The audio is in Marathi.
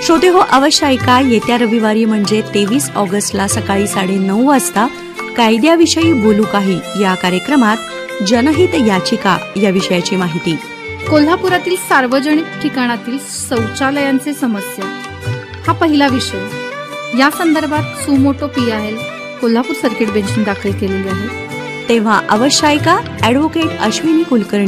श्रोते हो, अवश्य ऐका. येत्या रविवारी म्हणजे 23 ऑगस्टला सकाळी 9:30 वाजता कायद्याविषयी बोलू काही या कार्यक्रमात जनहित याचिका या विषयाची माहिती. कोल्हापुरातील सार्वजनिक ठिकाणातील शौचालयांचे समस्या हा पहिला विषय. या संदर्भात सुमोटो PIL कोल्हापूर सर्किट बेंचने दाखल केलेली आहे. तेव्हा अवश्य ऐका. ॲडव्होकेट अश्विनी कुलकर्णी